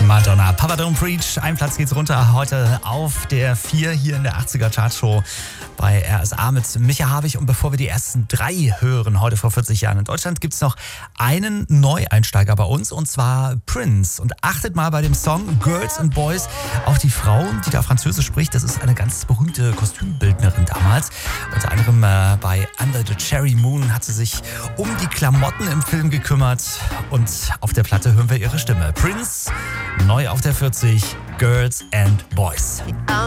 Madonna. Papa Don't Preach. Ein Platz geht's runter. Heute auf der 4 hier in der 80er Chartshow bei RSA mit Micha Habich. Und bevor wir die ersten 3 hören, heute vor 40 Jahren in Deutschland, gibt's noch einen Neueinsteiger bei uns, und zwar Prince. Und achtet mal bei dem Song Girls and Boys auf die Frau, die da Französisch spricht. Das ist eine ganz berühmte Kostümbildnerin damals. Unter anderem bei Under the Cherry Moon hat sie sich um die Klamotten im Film gekümmert. Und auf der Platte hören wir ihre Stimme. Prince, neu auf der 40, Girls and Boys.